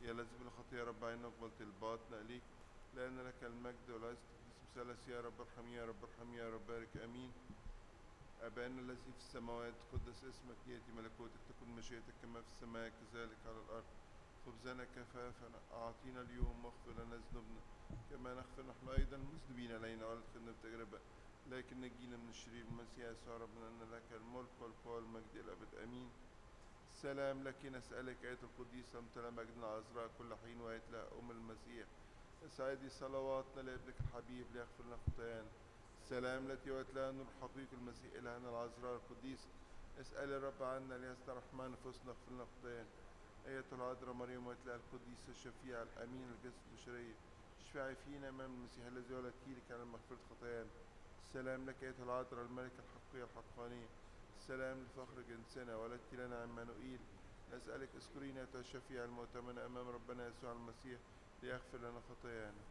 يا الذي بلا خطية يا رب عيننا وقبلت الباطن إليك، لأن لك المجد والعز مثلث يا رب ارحم يا رب ارحم يا رب بارك آمين. أبانا الذي في السماوات قدس اسمك، يأتي ملكوتك، تكن مشيئتك كما في السماء كذلك على الأرض. خبزنا كفافنا أعطينا اليوم، واغفر لنا ذنوبنا كما نغفر نحن أيضا المذنبين إلينا، ولا تدخلنا في تجربة لكن نجينا من الشرير. المسيح يسوع ربنا أن لك الملك والقوة والمجد إلى الأبد آمين. سلام لك نسألك آية القديسة امتلأ مجدنا عذراء كل حين وآية لها أم المسيح. سعيدي صلواتنا لابنك الحبيب ليغفر لنا خطايانا. سلام التي واتلها نور حقيق المسيح إلهنا العذراء القديس. اسأل الرب عنا ليستر رحمن نفوسنا اغفر لنا خطايانا. أيتها العذراء مريم واتلها القديسة الشفيعة الأمين الجسد البشرية، اشفعي فينا أمام المسيح الذي ولدتي لك على مغفرة خطايانا. سلام لك أيتها العذراء الملكة الحقيقية الحقانية. سلام لفخر جنسنا ولدت لنا عمانوئيل. نسألك اذكرينا أيتها الشفيعة المؤتمنة أمام ربنا يسوع المسيح ليغفر لنا خطايانا.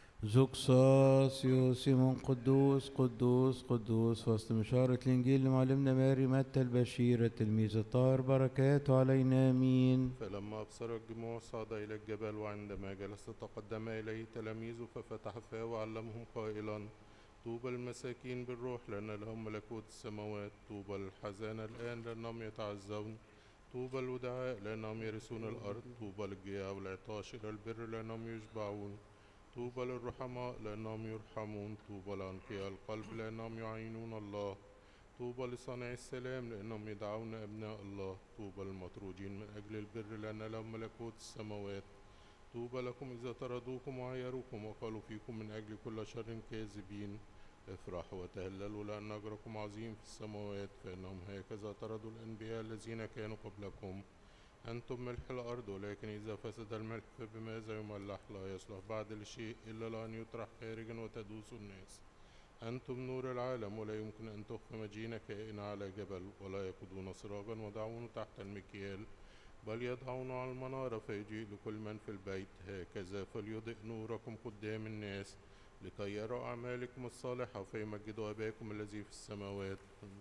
زوكساس يوسيمون قدوس قدوس قدوس. فصل مشارة الإنجيل لمعلمنا ماري متى البشير التلميذ الطاهر بركاته علينا آمين. فلما أبصر الجموع صعد إلى الجبل، وعندما جلس تقدم إليه تلاميذه ففتح فاه وعلمهم قائلا: طوبى المساكين بالروح لأن لهم ملكوت السماوات. طوبى للحزانة الآن لأنهم يتعزون. طوبى الودعاء لأنهم يرثون الأرض. طوبى للجياع والعطاش إلى البر لأنهم يشبعون. طوبى للرحماء لأنهم يرحمون. طوبى لأنقياء القلب لأنهم يعينون الله. طوبى لصانع السلام لأنهم يدعون أبناء الله. طوبى للمطرودين من أجل البر لأن لهم ملكوت السماوات. طوبى لكم إذا طردوكم وعيروكم وقالوا فيكم من أجل كل شر كاذبين. افرحوا وتهللوا لأن أجركم عظيم في السماوات، فإنهم هكذا طردوا الأنبياء الذين كانوا قبلكم. أنتم ملح الأرض، ولكن إذا فسد الملح فبماذا يملح؟ لا يصلح بعد لشيء إلا لأن يطرح خارجا وتدوس الناس. أنتم نور العالم، ولا يمكن أن تخفي مدينة كائنة على جبل. ولا يقودون سراجا وضعونه تحت المكيال، بل يضعونه على المنارة فيضيء لكل من في البيت. هكذا فليضئ نوركم قدام الناس، لكي يروا أعمالكم الصالحة فيمجدوا أباكم الذي في السماوات.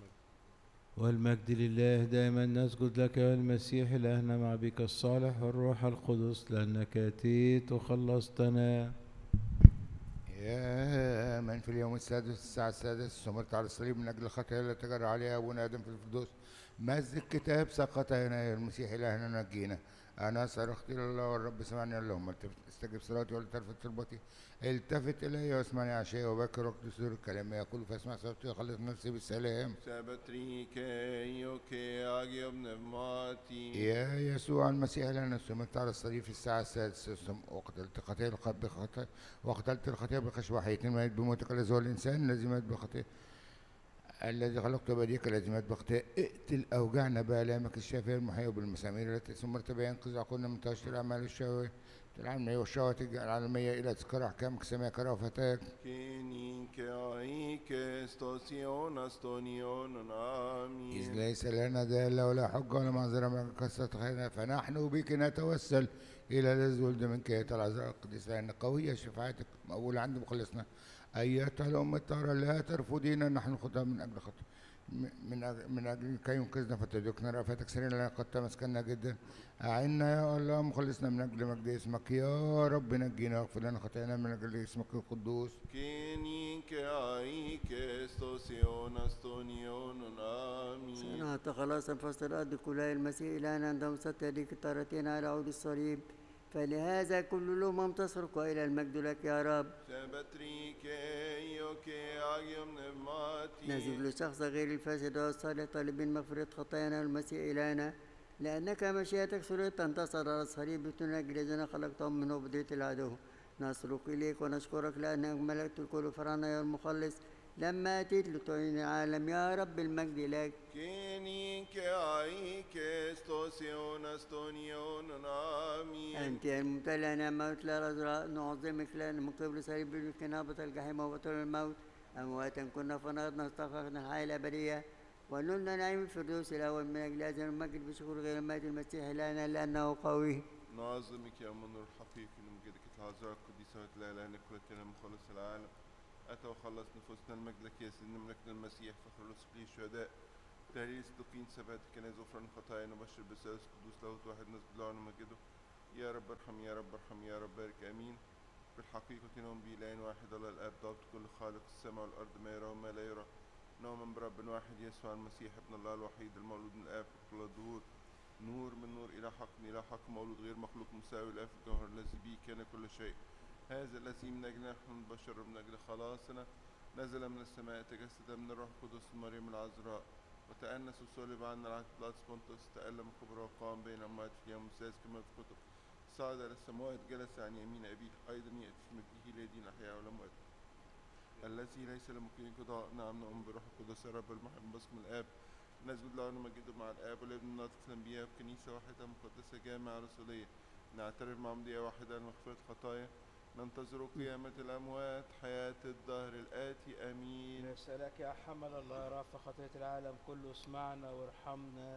والمجد لله دائما. نسجد لك يا المسيح إلهنا مع بك الصالح والروح القدس، لأنك أتيت وخلصتنا. يا من في اليوم السادس الساعة السادسة سمرت على الصليب من أجل الخطايا التي جرى عليها أبونا آدم في الفردوس، مزق الكتاب سقط هنا يا المسيح إلهنا نجينا. أنا صرخت إلى الله والرب سمعني، اللهم استجب صلاتي ولا تلفت طلبتي. التفت إلي واسمعني عشية وبكر وقت صدور الكلام يقول فاسمع صوتي وخلص نفسي بالسلام. يا يسوع المسيح لنا سمرت على الصليب في الساعة السادسة وقتلت الخطيئة بالخشبة حيث مات بموتك الذي هو الإنسان الذي مات بخطيئة الذي خلقت بيديك الذي مات بخطيئة. اقتل أوجعنا بآلامك الشافية المحية وبالمسامير التي سمرت بها ينقذ عقولنا من تشر الأعمال الشهوية العالمية والشهوات العالمية إلى تذكار أحكامك سماء كرافتك. إذ ليس لنا دالة ولا حجة ولا معذرة من كثرة خيرنا، فنحن بك نتوسل إلى الذي ولد منك يا العذراء القديسة، لأن قوية شفاعتك مقبولة عند مخلصنا. أيتها الأم الطاهرة لا ترفضينا نحن خطأ من أجل خطأ من أجل كي ينقذنا فتدركنا رأفتك سريرا لنا قد تمسكنا جدا. أعنا يا الله مخلصنا من أجل مجد اسمك يا رب، نجينا واغفر لنا خطايانا من أجل اسمك القدوس. سنة خلاصا فصل الأرض كلها المسيح إلهنا عندما سطت يديك الطارتين على عود الصليب، فلهذا كل الأمم تصرخ إلى المجد لك يا رب. نزل لشخص غير الفاسد والصالح طالبين مغفرة خطايانا المسيح إلهنا، لأنك مشيئتك سررت أن تصل على الصليب لتنجي الذين خلقتهم من عبودية العدو. نصرخ إليك ونشكرك لأنك ملكت الكل فرعنا يا المخلص لما أتيت لتعين العالم يا رب المجد لك. أنت الممتلئ نعمة العذراء نعظمك لأن من قبل صليب الكنابة الجحيم وبطل الموت أمواتا كنا فنهضنا استغفرنا الحياة الأبدية ونلنا نعيم الفردوس الأول من أجل هذا المجد بشكر غير مات المسيح لنا لأنه قوي. نعظمك يا منور الحقيقي لمجدك العذراء القديسة وتلا إلهنا كلنا مخلص العالم. أتى وخلص نفوسنا المجد لك يا سيدنا ملكنا المسيح فخر لصقي الشهداء تهليل صدقين ثبات كناز غفران خطايا نبشر بثالث قدوس لاهوت واحد نسجد له ونمجده يا رب ارحم يا رب ارحم يا رب بارك امين. بالحقيقة نؤمن بإله واحد الله الآب ضابط كل خالق السماء والأرض ما يرى وما لا يرى. نؤمن برب واحد يسوع المسيح ابن الله الوحيد المولود من الآب قبل الظهور، نور من نور إلى حق إلى حق، مولود غير مخلوق، مساوي الآب في الجوهر، الذي به كان كل شيء. هذا الذي من أجل نحن البشر ومن أجل خلاصنا نزل من السماء، تجسد من الروح القدس مريم العذراء، وتأنس وصلب عنا العهد بيلاطس بونطس، تألم كبر وقام بين الأموات في اليوم الثالث كما في الكتب، صعد إلى السماوات، جلس عن يمين أبيه، أيضا يأتي في مجده ليدين الأحياء والأموات. الذي ليس لممكن قضاء. نعم نؤمن بروح القدس الرب المحب باسم الآب، نسجد له ونمجده مع الآب والابن الناطق في الأنبياء، بكنيسة واحدة مقدسة جامعة رسولية، نعترف معمودية واحدة لمغفرة خطايا، ننتظر قيامة الأموات، حياة الدهر الآتي. آمين. نسألك يا حمل الله رافع خطية العالم كله، اسمعنا وارحمنا.